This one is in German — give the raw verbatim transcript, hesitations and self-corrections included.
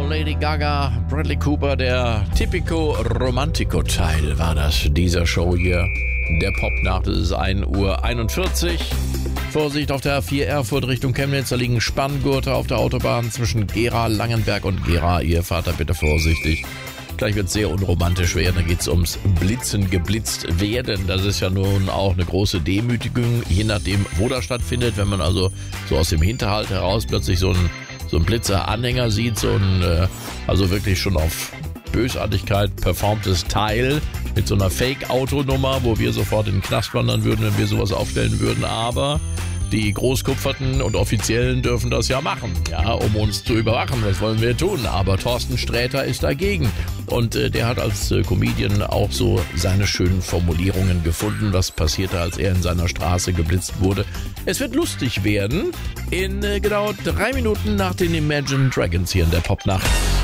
Lady Gaga, Bradley Cooper, der Typico Romantico-Teil war das dieser Show hier. Der Popnacht, es ist ein Uhr einundvierzig. Vorsicht auf der A vier Erfurt Richtung Chemnitz, da liegen Spanngurte auf der Autobahn zwischen Gera, Langenberg und Gera. Ihr fahrt da bitte vorsichtig. Gleich wird es sehr unromantisch werden, da geht es ums Blitzen, geblitzt werden. Das ist ja nun auch eine große Demütigung, je nachdem, wo das stattfindet. Wenn man also so aus dem Hinterhalt heraus plötzlich so einen so einen Blitzer-Anhänger sieht, so ein, äh, also wirklich schon auf Bösartigkeit performtes Teil mit so einer Fake-Autonummer, wo wir sofort in den Knast wandern würden, wenn wir sowas aufstellen würden. Aber die Großkupferten und Offiziellen dürfen das ja machen, ja, um uns zu überwachen. Das wollen wir tun. Aber Thorsten Sträter ist dagegen. Und äh, der hat als äh, Comedian auch so seine schönen Formulierungen gefunden, was passierte, als er in seiner Straße geblitzt wurde. Es wird lustig werden in äh, genau drei Minuten nach den Imagine Dragons hier in der Popnacht.